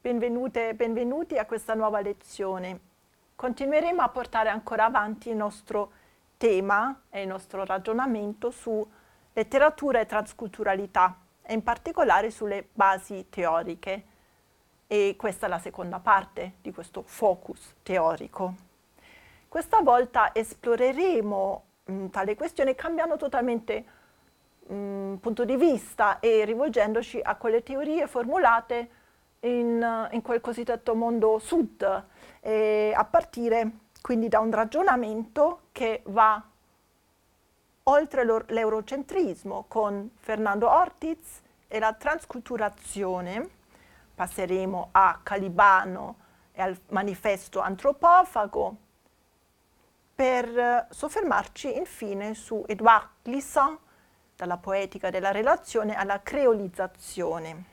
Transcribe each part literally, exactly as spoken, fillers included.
benvenute e benvenuti a questa nuova lezione. Continueremo a portare ancora avanti il nostro tema e il nostro ragionamento su letteratura e transculturalità, e in particolare sulle basi teoriche. E questa è la seconda parte di questo focus teorico. Questa volta esploreremo mh, tale questione cambiando totalmente mh, punto di vista e rivolgendoci a quelle teorie formulate in, in quel cosiddetto mondo sud, eh, a partire quindi da un ragionamento che va oltre l'eurocentrismo con Fernando Ortiz e la transculturazione. Passeremo a Calibano e al manifesto antropofago per soffermarci infine su Édouard Glissant, dalla poetica della relazione alla creolizzazione.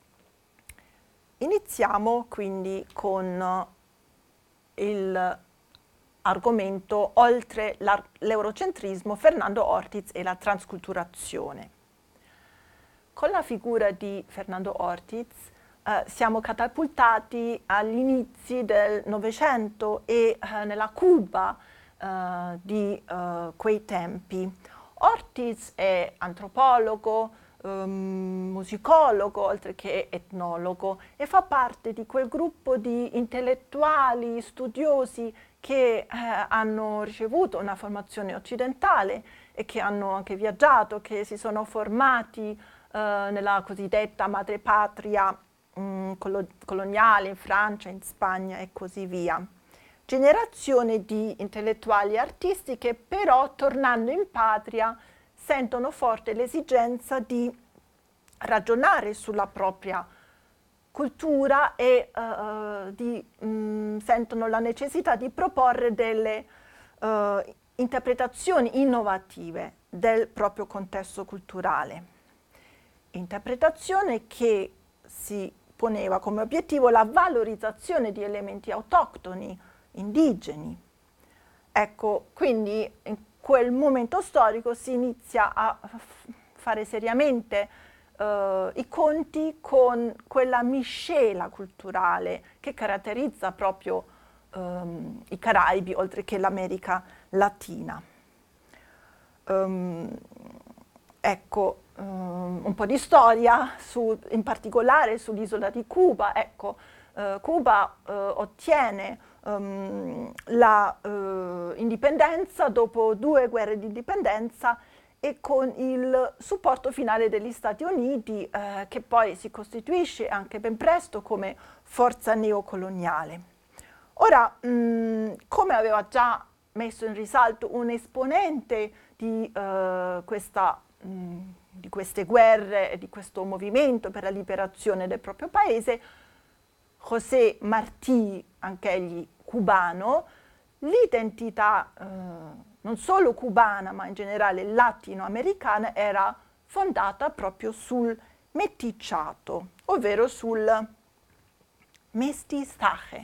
Iniziamo quindi con il argomento oltre l'eurocentrismo, Fernando Ortiz e la transculturazione. Con la figura di Fernando Ortiz eh, siamo catapultati agli inizi del Novecento e eh, nella Cuba eh, di eh, quei tempi. Ortiz è antropologo, Um, musicologo, oltre che etnologo, e fa parte di quel gruppo di intellettuali, studiosi che eh, hanno ricevuto una formazione occidentale e che hanno anche viaggiato, che si sono formati eh, nella cosiddetta madrepatria mh, colo coloniale in Francia, in Spagna e così via. Generazione di intellettuali e artisti che però, tornando in patria, sentono forte l'esigenza di ragionare sulla propria cultura e uh, di, mh, sentono la necessità di proporre delle uh, interpretazioni innovative del proprio contesto culturale. Interpretazione che si poneva come obiettivo la valorizzazione di elementi autoctoni, indigeni. Ecco, quindi in quel momento storico si inizia a fare seriamente uh, i conti con quella miscela culturale che caratterizza proprio um, i Caraibi, oltre che l'America Latina. Um, ecco, um, un po' di storia, su, in particolare sull'isola di Cuba. Ecco, uh, Cuba uh, ottiene Um, la uh, indipendenza dopo due guerre di indipendenza e con il supporto finale degli Stati Uniti, eh, che poi si costituisce anche ben presto come forza neocoloniale. Ora, mh, come aveva già messo in risalto un esponente di, uh, questa, mh, di queste guerre e di questo movimento per la liberazione del proprio paese, José Martí, anch'egli cubano, l'identità eh, non solo cubana ma in generale latinoamericana era fondata proprio sul meticciato, ovvero sul mestizaje,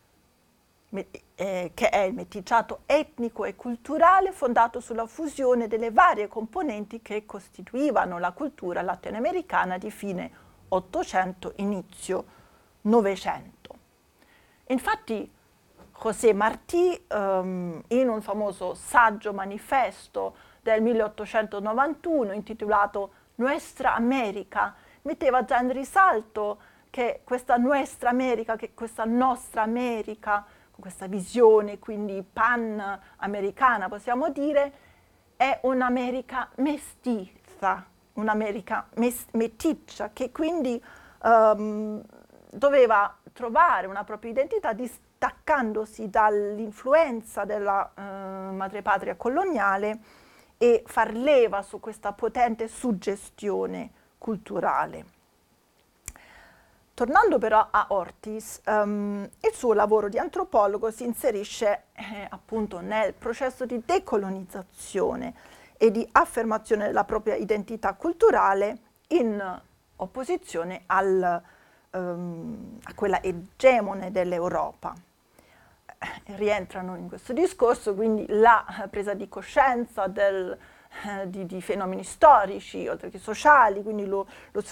eh, che è il meticciato etnico e culturale fondato sulla fusione delle varie componenti che costituivano la cultura latinoamericana di fine Ottocento, inizio Novecento. Infatti José Martí, um, in un famoso saggio manifesto del milleottocentonovantuno intitolato Nuestra America, metteva già in risalto che questa Nuestra America, che questa nostra America, con questa visione quindi pan-americana possiamo dire, è un'America mestiza, un'America meticcia, che quindi um, doveva trovare una propria identità distaccandosi dall'influenza della eh, madrepatria coloniale e far leva su questa potente suggestione culturale. Tornando però a Ortiz, um, il suo lavoro di antropologo si inserisce eh, appunto nel processo di decolonizzazione e di affermazione della propria identità culturale in opposizione al Um, a quella egemone dell'Europa. Eh, rientrano in questo discorso quindi la eh, presa di coscienza del, eh, di, di fenomeni storici, oltre che sociali, quindi lo, lo,